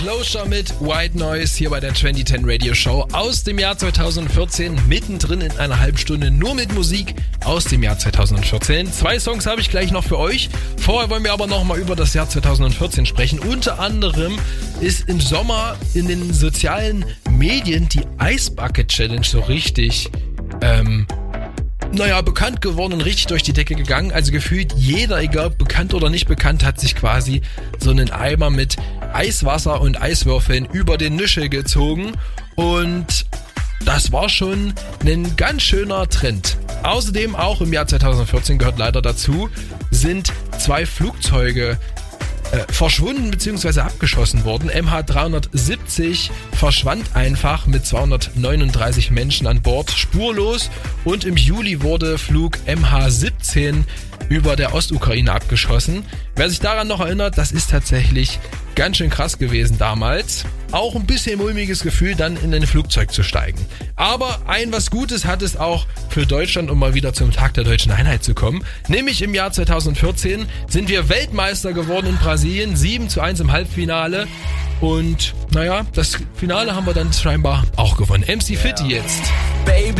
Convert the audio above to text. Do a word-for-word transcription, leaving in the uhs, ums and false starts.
Closure mit White Noise hier bei der zwanzig zehn Radio Show aus dem Jahr zweitausendvierzehn, mittendrin in einer halben Stunde nur mit Musik aus dem Jahr zweitausendvierzehn. Zwei Songs habe ich gleich noch für euch. Vorher wollen wir aber nochmal über das Jahr zweitausendvierzehn sprechen. Unter anderem ist im Sommer in den sozialen Medien die Ice Bucket Challenge so richtig ähm, naja, bekannt geworden und richtig durch die Decke gegangen. Also gefühlt jeder, egal bekannt oder nicht bekannt, hat sich quasi so einen Eimer mit Eiswasser und Eiswürfeln über den Nüschel gezogen. Und das war schon ein ganz schöner Trend. Außerdem auch im Jahr zweitausendvierzehn gehört leider dazu, sind zwei Flugzeuge Äh, verschwunden bzw. abgeschossen worden. M H dreihundertsiebzig verschwand einfach mit zweihundertneununddreißig Menschen an Bord spurlos und im Juli wurde Flug M H siebzehn über der Ostukraine abgeschossen. Wer sich daran noch erinnert, das ist tatsächlich ganz schön krass gewesen damals. Auch ein bisschen mulmiges Gefühl, dann in ein Flugzeug zu steigen. Aber ein was Gutes hat es auch für Deutschland, um mal wieder zum Tag der deutschen Einheit zu kommen. Nämlich im Jahr zweitausendvierzehn sind wir Weltmeister geworden in Brasilien, sieben zu eins im Halbfinale. Und naja, das Finale haben wir dann scheinbar auch gewonnen. M C Fitti jetzt. Baby.